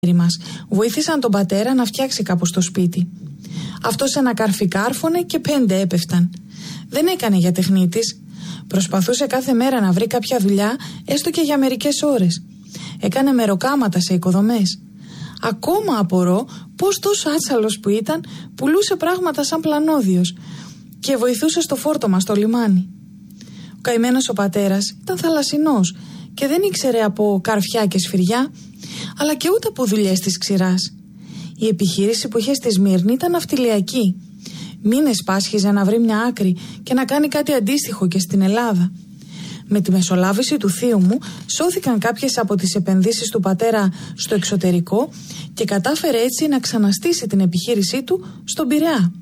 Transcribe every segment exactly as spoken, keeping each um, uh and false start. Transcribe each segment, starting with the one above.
μας βοήθησαν τον πατέρα να φτιάξει κάπως το σπίτι. Αυτός ένα καρφί κάρφωνε και πέντε έπεφταν. Δεν έκανε για τεχνίτης. Προσπαθούσε κάθε μέρα να βρει κάποια δουλειά, έστω και για μερικές ώρες. Έκανε μεροκάματα σε οικοδομές. Ακόμα απορώ πως τόσο άτσαλος που ήταν πουλούσε πράγματα σαν πλανόδιος και βοηθούσε στο φόρτωμα στο λιμάνι. Ο καημένος ο πατέρας ήταν θαλασσινός και δεν ήξερε από καρφιά και σφυριά, αλλά και ούτε από δουλειές της ξηράς. Η επιχείρηση που είχε στη Σμύρνη ήταν ναυτιλιακή. Μήνες πάσχιζε να βρει μια άκρη και να κάνει κάτι αντίστοιχο και στην Ελλάδα. Με τη μεσολάβηση του θείου μου σώθηκαν κάποιες από τις επενδύσεις του πατέρα στο εξωτερικό και κατάφερε έτσι να ξαναστήσει την επιχείρησή του στον Πειραιά.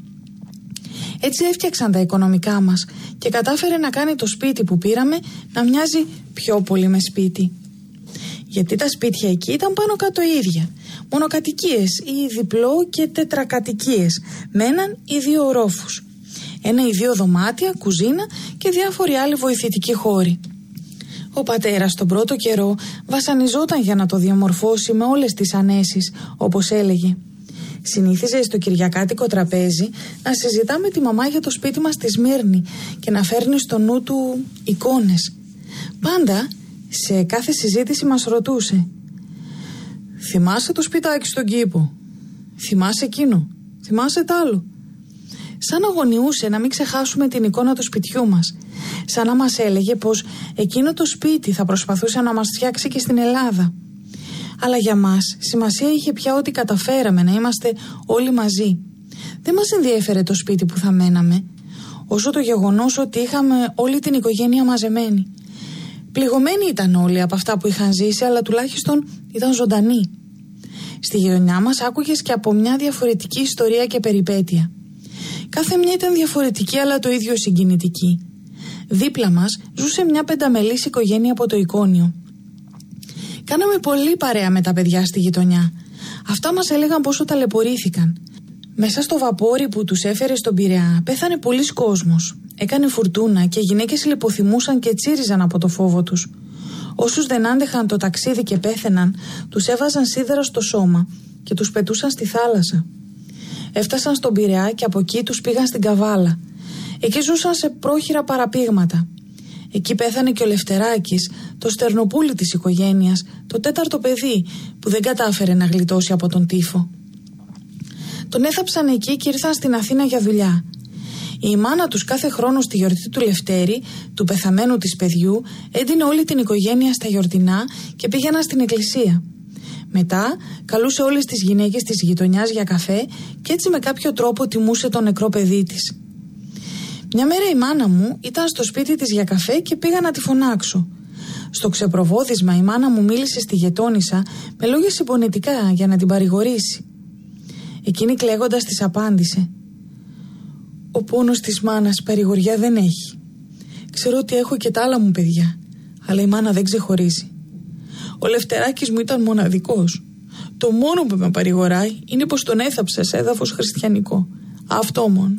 Έτσι έφτιαξαν τα οικονομικά μας και κατάφερε να κάνει το σπίτι που πήραμε να μοιάζει πιο πολύ με σπίτι. Γιατί τα σπίτια εκεί ήταν πάνω κάτω ίδια, μονοκατοικίες ή διπλό και τετρακατοικίες με έναν ή δύο ορόφους. Ένα ή δύο δωμάτια, κουζίνα και διάφοροι άλλοι βοηθητικοί χώροι. Ο πατέρας τον πρώτο καιρό βασανιζόταν για να το διαμορφώσει με όλες τις ανέσεις, όπως έλεγε. Συνήθιζε στο κυριακάτικο τραπέζι να συζητά με τη μαμά για το σπίτι μας στη Σμύρνη και να φέρνει στο νου του εικόνες. Πάντα σε κάθε συζήτηση μας ρωτούσε: «Θυμάσαι το σπιτάκι στον κήπο? Θυμάσαι εκείνο? Θυμάσαι τ' άλλο?» Σαν αγωνιούσε να μην ξεχάσουμε την εικόνα του σπιτιού μας. Σαν να μας έλεγε πως εκείνο το σπίτι θα προσπαθούσε να μας φτιάξει και στην Ελλάδα. Αλλά για μας σημασία είχε πια ότι καταφέραμε να είμαστε όλοι μαζί. Δεν μας ενδιέφερε το σπίτι που θα μέναμε, όσο το γεγονός ότι είχαμε όλη την οικογένεια μαζεμένη. Πληγωμένοι ήταν όλοι από αυτά που είχαν ζήσει, αλλά τουλάχιστον ήταν ζωντανοί. Στη γειτονιά μας άκουγες και από μια διαφορετική ιστορία και περιπέτεια. Κάθε μια ήταν διαφορετική, αλλά το ίδιο συγκινητική. Δίπλα μας ζούσε μια πενταμελής οικογένεια από το Εικόνιο. Κάναμε πολύ παρέα με τα παιδιά στη γειτονιά. Αυτά μας έλεγαν πόσο ταλαιπωρήθηκαν. Μέσα στο βαπόρι που τους έφερε στον Πειραιά πέθανε πολλής κόσμος. Έκανε φουρτούνα και οι γυναίκες λιποθυμούσαν και τσίριζαν από το φόβο τους. Όσους δεν άντεχαν το ταξίδι και πέθαιναν, τους έβαζαν σίδερα στο σώμα και τους πετούσαν στη θάλασσα. Έφτασαν στον Πειραιά και από εκεί τους πήγαν στην Καβάλα. Εκεί ζούσαν σε πρόχειρα παραπήγματα. Εκεί πέθανε και ο Λευτεράκης, το στερνοπούλι της οικογένειας, το τέταρτο παιδί που δεν κατάφερε να γλιτώσει από τον τύφο. Τον έθαψαν εκεί και ήρθαν στην Αθήνα για δουλειά. Η μάνα τους κάθε χρόνο στη γιορτή του Λευτέρη, του πεθαμένου της παιδιού, έντυνε όλη την οικογένεια στα γιορτινά και πήγαιναν στην εκκλησία. Μετά καλούσε όλες τις γυναίκες της γειτονιάς για καφέ και έτσι με κάποιο τρόπο τιμούσε το νεκρό παιδί της. Μια μέρα η μάνα μου ήταν στο σπίτι της για καφέ και πήγα να τη φωνάξω. Στο ξεπροβόδισμα η μάνα μου μίλησε στη γειτόνισσα με λόγια συμπονετικά για να την παρηγορήσει. Εκείνη κλαίγοντας της απάντησε: «Ο πόνος της μάνας παρηγοριά δεν έχει. Ξέρω ότι έχω και τα άλλα μου παιδιά, αλλά η μάνα δεν ξεχωρίζει. Ο Λευτεράκης μου ήταν μοναδικός. Το μόνο που με παρηγοράει είναι πως τον έθαψα σε έδαφος χριστιανικό. Αυτό μόνο».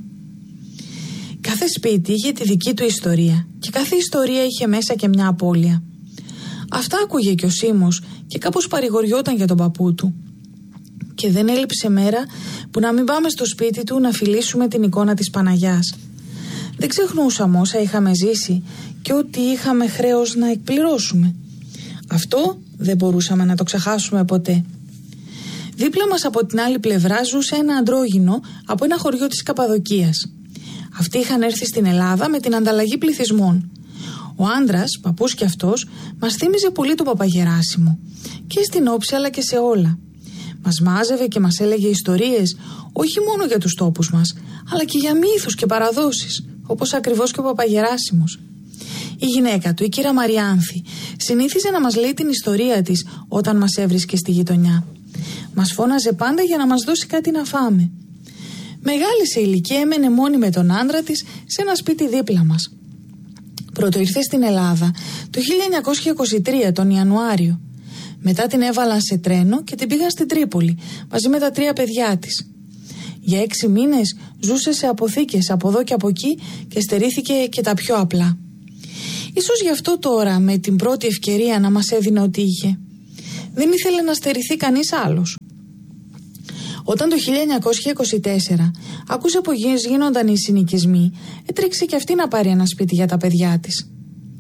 Κάθε σπίτι είχε τη δική του ιστορία και κάθε ιστορία είχε μέσα και μια απώλεια. Αυτά άκουγε και ο Σίμος και κάπως παρηγοριόταν για τον παππού του. Και δεν έλειψε μέρα που να μην πάμε στο σπίτι του να φιλήσουμε την εικόνα της Παναγιάς. Δεν ξεχνούσαμε όσα είχαμε ζήσει και ότι είχαμε χρέος να εκπληρώσουμε. Αυτό δεν μπορούσαμε να το ξεχάσουμε ποτέ. Δίπλα μας από την άλλη πλευρά ζούσε ένα αντρόγυνο από ένα χωριό της Καπαδοκίας. Αυτοί είχαν έρθει στην Ελλάδα με την ανταλλαγή πληθυσμών. Ο άντρας, παππούς κι αυτός, μας θύμιζε πολύ τον Παπαγεράσιμο. Και στην όψη αλλά και σε όλα. Μας μάζευε και μας έλεγε ιστορίες όχι μόνο για τους τόπους μας, αλλά και για μύθους και παραδόσεις, όπως ακριβώς και ο Παπαγεράσιμος. Η γυναίκα του, η κύρα Μαριάνθη, συνήθιζε να μας λέει την ιστορία της όταν μας έβρισκε στη γειτονιά. Μας φώναζε πάντα για να μας δώσει κάτι να φάμε. Μεγάλη σε ηλικία, έμενε μόνη με τον άντρα της σε ένα σπίτι δίπλα μας. Πρώτο ήρθε στην Ελλάδα το χίλια εννιακόσια είκοσι τρία τον Ιανουάριο. Μετά την έβαλαν σε τρένο και την πήγαν στην Τρίπολη μαζί με τα τρία παιδιά της. Για έξι μήνες ζούσε σε αποθήκες από εδώ και από εκεί και στερήθηκε και τα πιο απλά. Ίσως γι' αυτό τώρα με την πρώτη ευκαιρία να μας έδινε ό,τι είχε. Δεν ήθελε να στερηθεί κανείς άλλος. Όταν το χίλια εννιακόσια είκοσι τέσσερα άκουσε πως γίνονταν οι συνοικισμοί, έτρεξε και αυτή να πάρει ένα σπίτι για τα παιδιά της.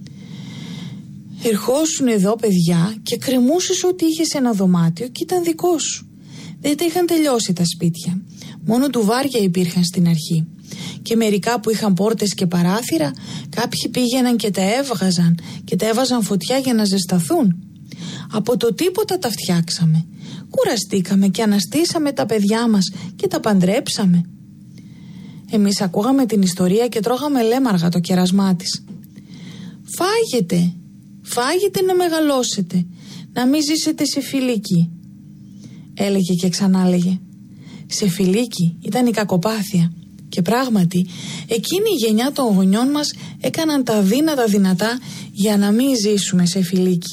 Ερχόσουν εδώ παιδιά και κρεμούσες ότι είχες ένα δωμάτιο και ήταν δικό σου. Δεν τα είχαν τελειώσει τα σπίτια. Μόνο τουβάρια υπήρχαν στην αρχή. Και μερικά που είχαν πόρτες και παράθυρα, κάποιοι πήγαιναν και τα έβγαζαν και τα έβαζαν φωτιά για να ζεσταθούν. Από το τίποτα τα φτιάξαμε. Κουραστήκαμε και αναστήσαμε τα παιδιά μας και τα παντρέψαμε. Εμείς ακούγαμε την ιστορία και τρώγαμε λέμαργα το κερασμά της. Φάγετε, φάγετε να μεγαλώσετε, να μην ζήσετε σε φιλίκι. Έλεγε και ξανά έλεγε. Σε φιλίκι ήταν η κακοπάθεια. Και πράγματι εκείνη η γενιά των γονιών μας έκαναν τα δύνατα δυνατά για να μην ζήσουμε σε φιλίκι.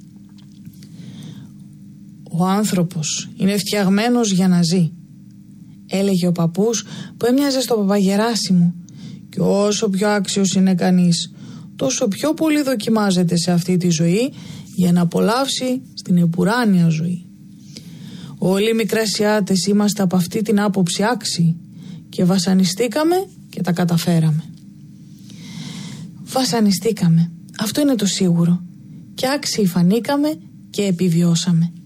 Ο άνθρωπος είναι φτιαγμένος για να ζει, έλεγε ο παππούς που έμοιαζε στο Παπαγεράσιμο, και όσο πιο άξιος είναι κανείς, τόσο πιο πολύ δοκιμάζεται σε αυτή τη ζωή για να απολαύσει στην επουράνια ζωή. Όλοι οι Μικρασιάτες είμαστε από αυτή την άποψη άξιοι και βασανιστήκαμε και τα καταφέραμε. Βασανιστήκαμε, αυτό είναι το σίγουρο, και άξιοι φανήκαμε και επιβιώσαμε.